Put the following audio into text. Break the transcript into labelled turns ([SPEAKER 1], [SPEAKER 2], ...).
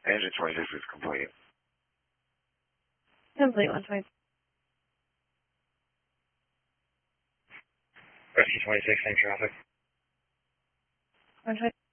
[SPEAKER 1] Engine 26 is complete.
[SPEAKER 2] Complete 126.
[SPEAKER 3] Rescue 26, same traffic.
[SPEAKER 2] 126.